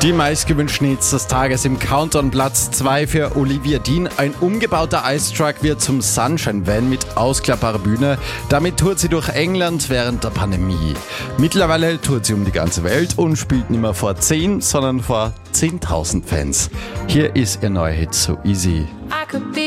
Die meistgewünschten Hits des Tages im Countdown. Platz 2 für Olivia Dean. Ein umgebauter Ice Truck wird zum Sunshine Van mit ausklappbarer Bühne. Damit tourt sie durch England während der Pandemie. Mittlerweile tourt sie um die ganze Welt und spielt nicht mehr vor 10, sondern vor 10.000 Fans. Hier ist ihr neuer Hit So Easy.